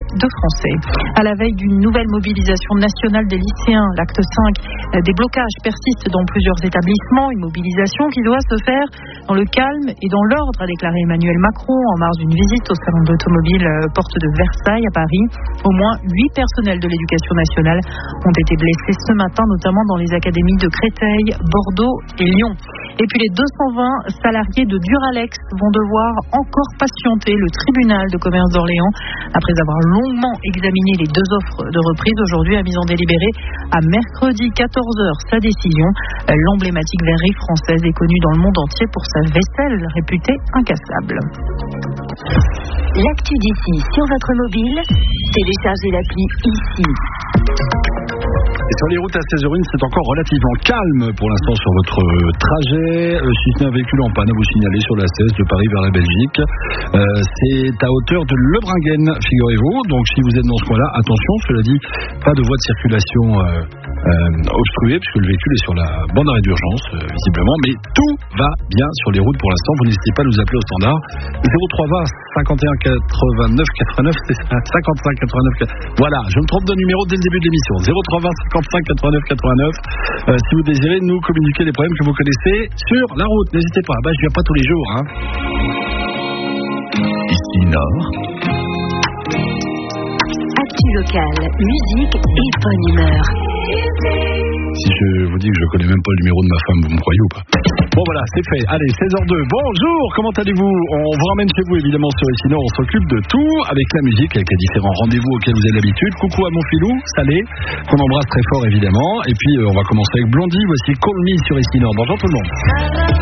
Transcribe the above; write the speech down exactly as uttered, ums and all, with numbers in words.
de Français. À la veille d'une nouvelle mobilisation nationale des lycéens, l'acte cinq, des blocages persistent dans plusieurs établissements. Une mobilisation qui doit se faire dans le calme et dans l'ordre, a déclaré Emmanuel Macron en marge d'une visite au salon d'automobile porte de Versailles à Paris. Au moins huit personnels de l'éducation nationale ont été blessés ce matin, notamment dans les académies de Créteil, Bordeaux et Lyon. Et puis les deux cent vingt salariés de Duralex vont devoir encore patienter. Le tribunal de commerce d'Orléans, après avoir longuement examiné les deux offres de reprise, aujourd'hui a mis en délibéré à mercredi quatorze heures sa décision. L'emblématique verrerie française est connue dans le monde entier pour sa vaisselle réputée incassable. L'actu d'ici sur votre mobile, téléchargez l'appli ici. Et sur les routes à seize heures une, c'est encore relativement calme pour l'instant sur votre trajet. Euh, si ce n'est un véhicule en panne à vous signaler sur la seize de Paris vers la Belgique. Euh, c'est à hauteur de Lebringen, figurez-vous. Donc si vous êtes dans ce coin-là, attention, cela dit, pas de voie de circulation euh, euh, obstruée, puisque le véhicule est sur la bande d'arrêt d'urgence, euh, visiblement. Mais tout va bien sur les routes pour l'instant. Vous n'hésitez pas à nous appeler au standard. zéro trois vingt cinquante et un quatre-vingt-neuf quatre-vingt-neuf, c'est ça, cinquante-cinq quatre-vingt-neuf. Voilà, je me trompe de numéro dès le début de l'émission. zéro trois vingt cinquante-cinq quatre-vingt-neuf quatre-vingt-neuf. Euh, si vous désirez nous communiquer les problèmes que vous connaissez sur la route, n'hésitez pas. Bah, je viens pas tous les jours. Hein. Ici Nord. Actu locale, musique et bonne humeur. Si je vous dis que je connais même pas le numéro de ma femme, vous me croyez ou pas? Bon voilà, c'est fait. Allez, seize heures deux. Bonjour, comment allez-vous? On vous ramène chez vous évidemment sur Ici Nord. On s'occupe de tout avec la musique, avec les différents rendez-vous auxquels vous avez l'habitude. Coucou à mon filou, Salé, qu'on embrasse très fort évidemment. Et puis euh, on va commencer avec Blondie. Voici Call Me sur Ici Nord. Bonjour tout le monde.